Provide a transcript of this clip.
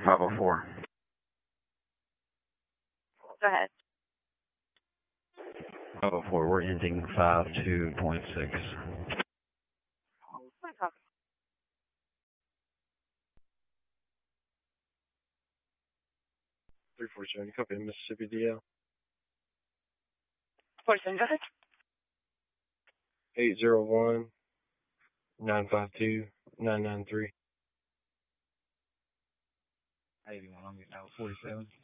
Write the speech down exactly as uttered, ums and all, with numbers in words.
five oh four. Go ahead. five oh four, we're ending five two point six. three forty-seven, copy Mississippi D L. forty-seven, go ahead. eight zero one, nine five two, nine nine three. eighty-one, I'm getting out forty-seven.